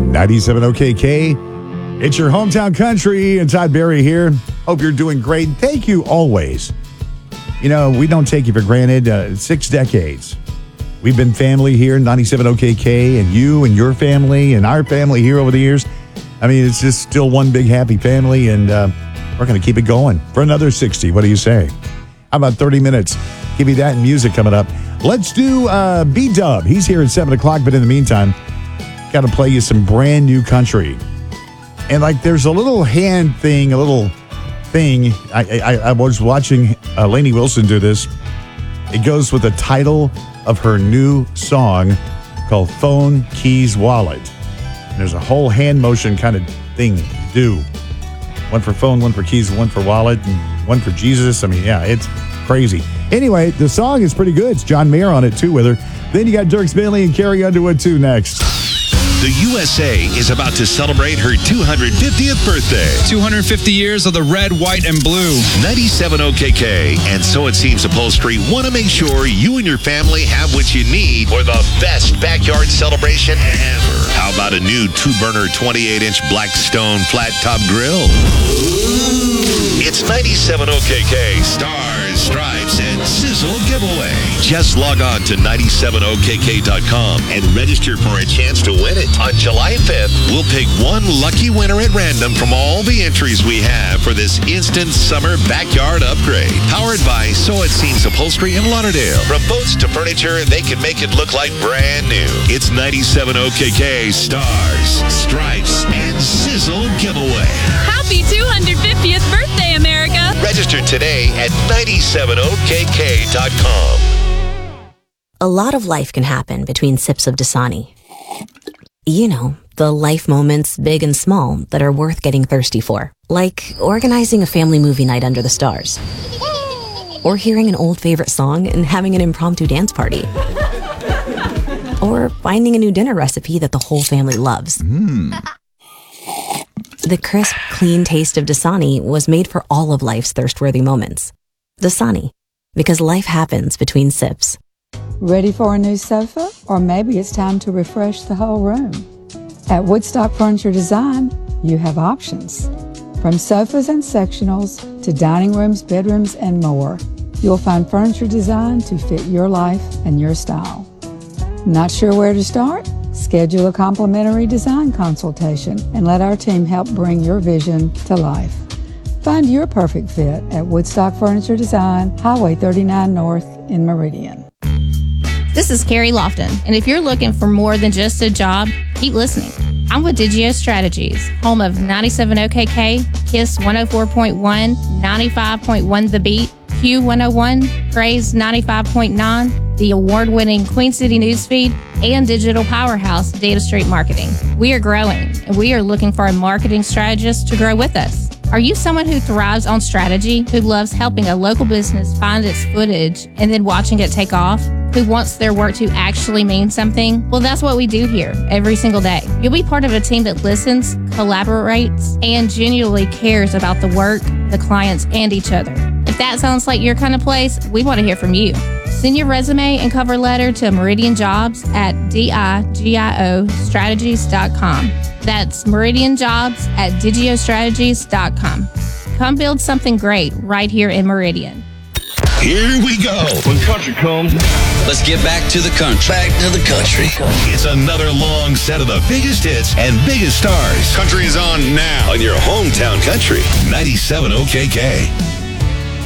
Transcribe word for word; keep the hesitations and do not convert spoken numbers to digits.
ninety-seven O K K. It's your hometown country, and Todd Barry here. Hope you're doing great. Thank you always. You know, we don't take you for granted. Uh, six decades. We've been family here, ninety-seven O K K, and you and your family and our family here over the years. I mean, it's just still one big happy family, and uh, we're going to keep it going for another sixty. What do you say? How about thirty minutes? Give you that and music coming up. Let's do uh, B-Dub. He's here at seven o'clock, but in the meantime, got to play you some brand new country. And like, there's a little hand thing, a little thing. I I, I was watching uh, Lainey Wilson do this. It goes with the title of her new song called Phone, Keys, Wallet. And there's a whole hand motion kind of thing to do. One for phone, one for keys, one for wallet, and one for Jesus. I mean, yeah, it's crazy. Anyway, the song is pretty good. It's John Mayer on it, too, with her. Then you got Dierks Bentley and Carrie Underwood, too, next. The U S A is about to celebrate her two hundred fiftieth birthday. two hundred fifty years of the red, white, and blue. ninety-seven O K K and So It Seems Upholstery want to make sure you and your family have what you need for the best backyard celebration ever. How about a new two-burner twenty-eight inch Blackstone flat-top grill? It's ninety-seven O K K Stars, Stripes, and Sizzle giveaway. Just log on to ninety-seven O K K dot com and register for a chance to win it. On July fifth, we'll pick one lucky winner at random from all the entries we have for this instant summer backyard upgrade. Powered by So It Seems Upholstery in Lauderdale. From boats to furniture, they can make it look like brand new. It's ninety-seven O K K Stars, Stripes, and Sizzle giveaway. Happy two hundred fiftieth birthday, America! Register today at ninety-seven O K K dot com. A lot of life can happen between sips of Dasani. You know, the life moments, big and small, that are worth getting thirsty for. Like organizing a family movie night under the stars. Or hearing an old favorite song and having an impromptu dance party. Or finding a new dinner recipe that the whole family loves. Mm. The crisp, clean taste of Dasani was made for all of life's thirst-worthy moments. Dasani, because life happens between sips. Ready for a new sofa? Or maybe it's time to refresh the whole room. At Woodstock Furniture Design, you have options. From sofas and sectionals to dining rooms, bedrooms, and more, you'll find furniture designed to fit your life and your style. Not sure where to start? Schedule a complimentary design consultation and let our team help bring your vision to life. Find your perfect fit at Woodstock Furniture Design, Highway thirty-nine North in Meridian. This is Carrie Lofton, and if you're looking for more than just a job, keep listening. I'm with Digio Strategies, home of ninety-seven O K K, KISS one oh four point one, ninety-five point one The Beat, Q one oh one, Praise ninety-five point nine, the award-winning Queen City Newsfeed, and Digital Powerhouse Data Street Marketing. We are growing, and we are looking for a marketing strategist to grow with us. Are you someone who thrives on strategy, who loves helping a local business find its footage and then watching it take off? Who wants their work to actually mean something? Well, that's what we do here every single day. You'll be part of a team that listens, collaborates, and genuinely cares about the work, the clients, and each other. If that sounds like your kind of place, we want to hear from you. Send your resume and cover letter to Meridian Jobs at digio strategies dot com. That's Meridian Jobs at digio strategies dot com. Come build something great right here in Meridian. Here we go. When country comes, Let's get back to the country. back to the country. It's another long set of the biggest hits and biggest stars. Country is on now on your hometown country. ninety-seven O K K.